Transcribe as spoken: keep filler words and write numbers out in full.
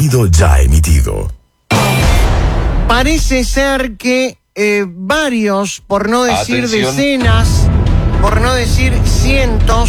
Sonido ya emitido. Parece ser que eh, varios, por no decir Atención. decenas, por no decir cientos,